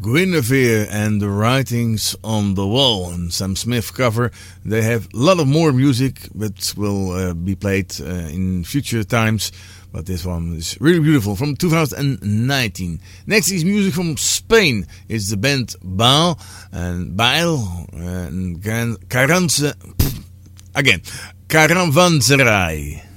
Guinevere and the Writings on the Wall, and Sam Smith cover. They have a lot of more music that will be played in future times, but this one is really beautiful from 2019. Next is music from Spain. It's the band Baal and Caravanserai.